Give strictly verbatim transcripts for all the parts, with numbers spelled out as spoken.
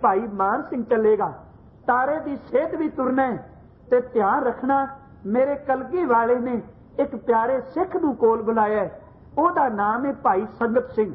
भाई मान सिंह चलेगा, तारे की सेहत भी तुरना ते ध्यान रखना। मेरे कलगी वाले ने एक प्यारे सिख नूं कोल बुलाया, ओहदा नाम है भाई संगत सिंह।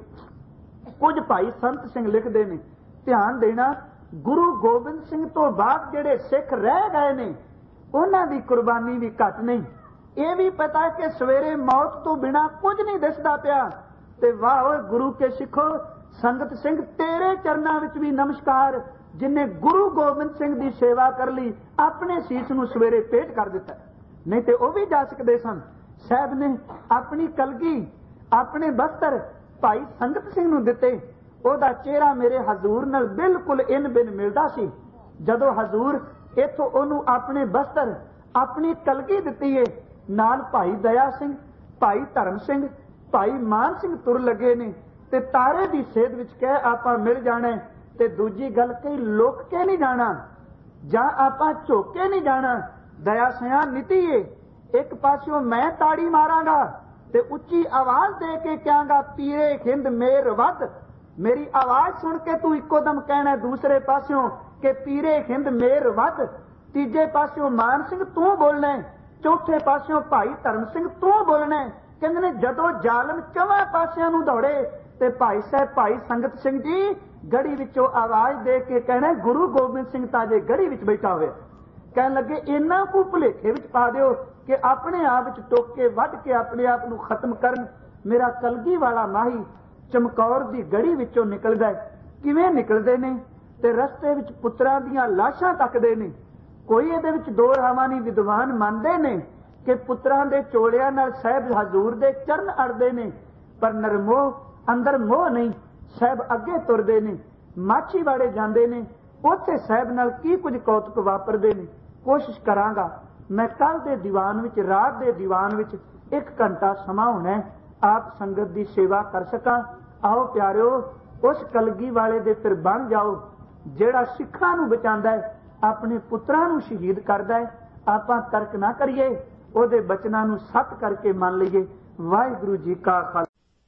कुछ भाई संत सिंह लिखते हैं, ध्यान देना, गुरु गोबिंद सिंह तो बाद जिहड़े सिख रह गए ने उन्हां दी कुर्बानी भी घट नहीं। ये भी पता कि सवेरे मौत तो बिना कुछ नहीं दिसदा पिया। ते वाह गुरु के सिखो, संगत सिंह तेरे चरनां विच भी नमस्कार, जिन्हें गुरु गोबिंद सिंह की सेवा कर ली, अपने सीस नूं सवेरे पेट कर दिता। नहीं तो वह भी जा सकते सन। साहब ने अपनी कलगी, अपने बस्तर भाई संगत सिंह नूं दिते। ओहदा चेहरा मेरे हजूर नाल बिल्कुल इन बिन मिलदा सी। जदों हजूर इथों ओनू अपने बस्तर, अपनी कलगी दिती है, नाल भाई दया सिंह, भाई धर्म सिंह, भाई मान सिंह तुर लगे ने ते तारे की सेध विच कह आपां मिल जाना। ते दूजी गल कई लुक के नहीं जाना जां आपां झुक के नहीं जाना। दया सिंह नीति है, एक पासों मैं ताड़ी मारांगा ते उच्ची आवाज दे के कहांगा पीरे खिंद मेर वध। मेरी आवाज सुन के तू इको दम कहना दूसरे पासों के पीरे खिंद मेर वध। तीजे पासों मान सिंह तू बोलना है, चौथे पासों भाई धर्म सिंह तू बोलना है। कहंदे ने जदों जालम चौवां पासियां नूं दौड़े ते भाई साहब भाई संगत सिंह जी गढ़ी विचों आवाज दे के कहना गुरु गोबिंद सिंह ताजे गढ़ी विच बैठा हुए। कहन लगे इन्ना को भुलेखे विच पा दिओ कि अपने आप विच टोक के वध के अपने आप नूं खत्म करन। मेरा कलगी वाला माही चमकौर दी गढ़ी विचों निकलदा है। किवें निकलदे ने ते रस्ते विच पुत्रां दीयां लाशां तकदे ने। कोई इहदे विच दो रावां नहीं, विद्वान मनदे ने कि पुत्रां दे चोलियां नाल साहिब हजूर दे चरण अड़दे ने, पर नरमोह अंदर मोह नहीं। साहिब अगे तुरदे ने, माछीवाड़े जांदे ने, उत्थे साहिब नाल की कुछ कौतुक वापरदे ने। कोशिश करांगा मैं कल दे दीवान विच, रात दे दीवान विच एक घंटा समा होना है, आप संगत की सेवा कर सकां। आओ प्यारिओ, उस कलगी वाले दे फिर बन जाओ जिहड़ा सिखां नूं बचांदा है, अपने पुत्रां नूं शहीद करदा है। आपां तर्क ना करिए, ਉਹਦੇ बचनां नूं सत करके मान लईए। वाहिगुरू जी का खालसा।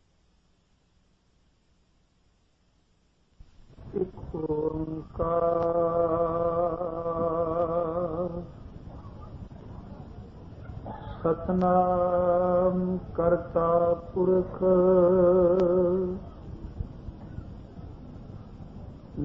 इक ओंकार सतनाम करता पुरख